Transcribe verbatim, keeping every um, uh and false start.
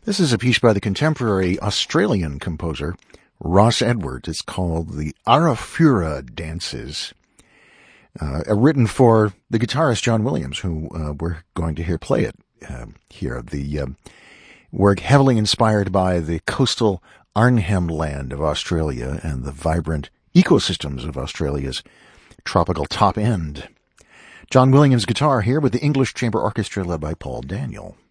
This is a piece by the contemporary Australian composer Ross Edwards. It's called the Arafura Dances, uh, written for the guitarist John Williams, who uh, we're going to hear play it uh, here. The uh, work heavily inspired by the coastal Arnhem Land of Australia and the vibrant ecosystems of Australia's tropical top end. John Williams guitar here with the English Chamber Orchestra led by Paul Daniel.